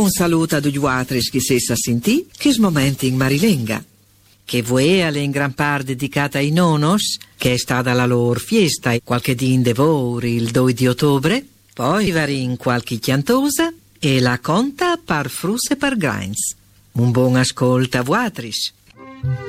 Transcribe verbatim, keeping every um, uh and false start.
Un saluto a tutti altri che si sa sentì, che momenti in Marilenga. Che vuoi alle in gran parte dedicata ai nonos, che è stata la loro fiesta qualche dì in devori il due di ottobre, poi vari in qualche chiantosa e la conta par frus e par grains. Un buon ascolto a vuatris.